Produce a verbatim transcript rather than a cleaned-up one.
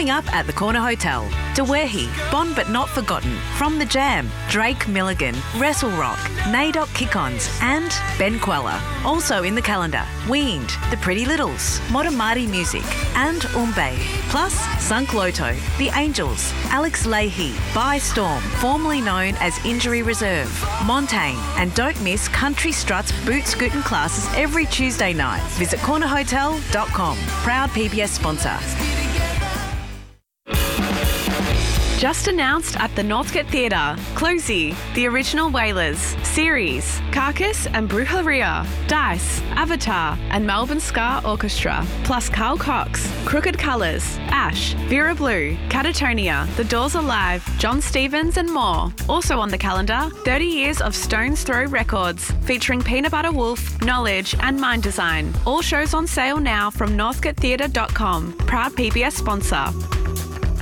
Coming up at the Corner Hotel, Dewehi, Bond But Not Forgotten, From the Jam, Drake Milligan, Wrestle Rock, Nadok Kick-Ons and Ben Queller. Also in the calendar, Weaned, The Pretty Littles, Modamati Music and Umbe. Plus, Sunk Loto, The Angels, Alex Leahy, By Storm, formerly known as Injury Reserve, Montaigne, and don't miss Country Struts boot scooting classes every Tuesday night. Visit corner hotel dot com. Proud P B S sponsor. Just announced at the Northcote Theatre, Closey, The Original Wailers, Series, Carcass and Brujeria, Dice, Avatar and Melbourne Ska Orchestra, plus Carl Cox, Crooked Colours, Ash, Vera Blue, Catatonia, The Doors Are Live, John Stevens and more. Also on the calendar, thirty years of Stones Throw Records, featuring Peanut Butter Wolf, Knowledge and Mind Design. All shows on sale now from northcote theatre dot com. Proud P B S sponsor.